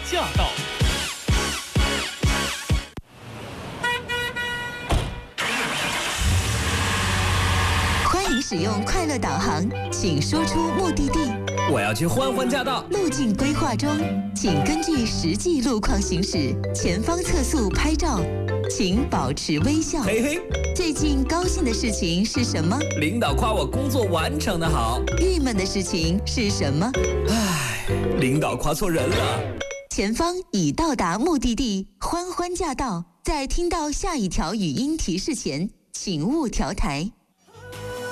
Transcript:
驾到！ 欢迎使用快乐导航，请输出目的地。 我要去欢欢驾到。 路径规划中，请根据实际路况行驶，前方测速拍照，请保持微笑。 嘿嘿， 最近高兴的事情是什么？ 领导夸我工作完成的好。 郁闷的事情是什么？ 唉，领导夸错人了。 前方已到达目的地，欢欢驾到。在听到下一条语音提示前，请勿调台。